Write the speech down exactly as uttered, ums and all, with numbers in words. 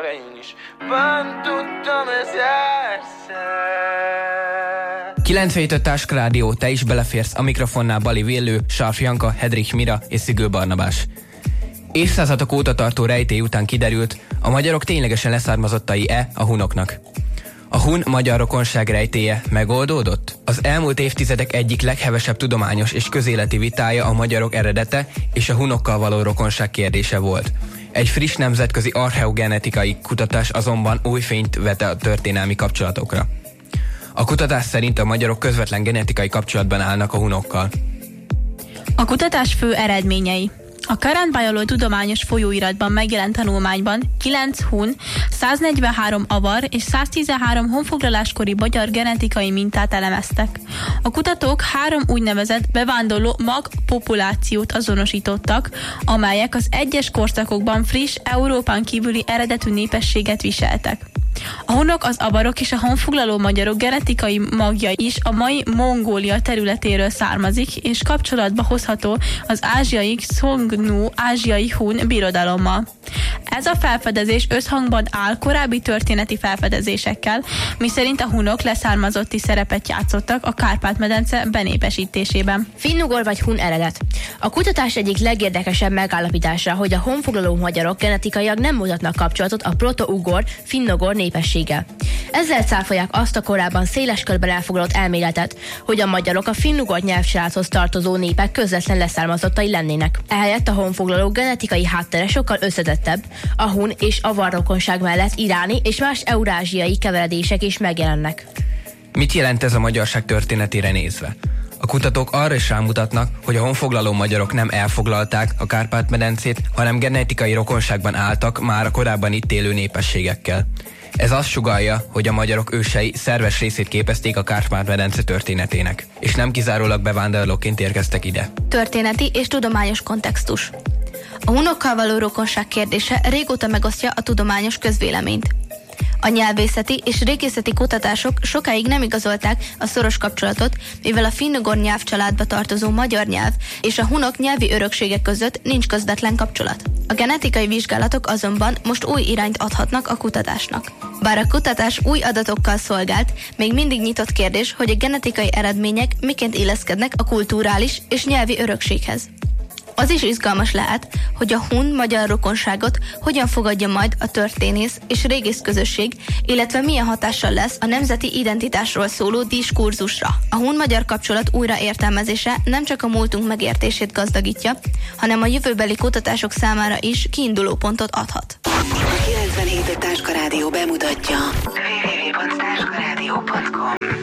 én is bent tudtam ezerszer. kilencvenöt Táska Rádió, te is beleférsz, a mikrofonnál Bali Villő, Sarf Janka, Hedrich Mira és Szigő Barnabás. Évszázadok óta tartó rejtély után kiderült, a magyarok ténylegesen leszármazottai-e a hunoknak. A hun-magyar rokonság rejtélye megoldódott? Az elmúlt évtizedek egyik leghevesebb tudományos és közéleti vitája a magyarok eredete és a hunokkal való rokonság kérdése volt. Egy friss nemzetközi archeogenetikai kutatás azonban új fényt vet a történelmi kapcsolatokra. A kutatás szerint a magyarok közvetlen genetikai kapcsolatban állnak a hunokkal. A kutatás fő eredményei. A Current Biology tudományos folyóiratban megjelent tanulmányban kilenc hun, száznegyvenhárom avar és száztizenhárom honfoglaláskori magyar genetikai mintát elemeztek. A kutatók három úgynevezett bevándorló magpopulációt azonosítottak, amelyek az egyes korszakokban friss, Európán kívüli eredetű népességet viseltek. A hunok, az avarok és a honfoglaló magyarok genetikai magja is a mai Mongólia területéről származik, és kapcsolatba hozható az ázsiai Xiongnu ázsiai hun birodalommal. Ez a felfedezés összhangban áll korábbi történeti felfedezésekkel, miszerint a hunok leszármazotti szerepet játszottak a Kárpát-medence benépesítésében. Finnugor vagy hun eredet. A kutatás egyik legérdekesebb megállapítása, hogy a honfoglaló magyarok genetikailag nem mutatnak kapcsolatot a proto-ugor, finnugor népességgel. Ezzel cáfolják azt a korábban széles körben elfogadott elméletet, hogy a magyarok a finnugor nyelvcsaládhoz tartozó népek közvetlen leszármazottai lennének. Ehelyett a honfoglaló genetikai háttere sokkal összetettebb, a hun és avar rokonság mellett iráni és más eurázsiai keveredések is megjelennek. Mit jelent ez a magyarság történetére nézve? A kutatók arra is rámutatnak, hogy a honfoglaló magyarok nem elfoglalták a Kárpát-medencét, hanem genetikai rokonságban álltak már a korábban itt élő népességekkel. Ez azt sugallja, hogy a magyarok ősei szerves részét képezték a Kárpát-medence történetének, és nem kizárólag bevándorlóként érkeztek ide. Történeti és tudományos kontextus. A hunokkal való rokonság kérdése régóta megosztja a tudományos közvéleményt. A nyelvészeti és régészeti kutatások sokáig nem igazolták a szoros kapcsolatot, mivel a finnugor nyelvcsaládba tartozó magyar nyelv és a hunok nyelvi öröksége között nincs közvetlen kapcsolat. A genetikai vizsgálatok azonban most új irányt adhatnak a kutatásnak. Bár a kutatás új adatokkal szolgált, még mindig nyitott kérdés, hogy a genetikai eredmények miként illeszkednek a kulturális és nyelvi örökséghez. Az is izgalmas lehet, hogy a hun-magyar rokonságot hogyan fogadja majd a történész és régész közösség, illetve milyen hatással lesz a nemzeti identitásról szóló diskurzusra. A hun-magyar kapcsolat újraértelmezése nem csak a múltunk megértését gazdagítja, hanem a jövőbeli kutatások számára is kiinduló pontot adhat. A kilencvenhét Táska Rádió bemutatja double-u double-u double-u pont táska rádió pont com